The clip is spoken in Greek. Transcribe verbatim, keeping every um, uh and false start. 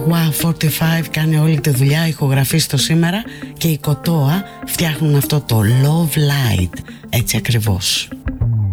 εκατόν σαράντα πέντε κάνει όλη τη δουλειά, ηχογραφεί στο σήμερα, και η Κοτόα φτιάχνουν αυτό το Love Light, έτσι ακριβώς.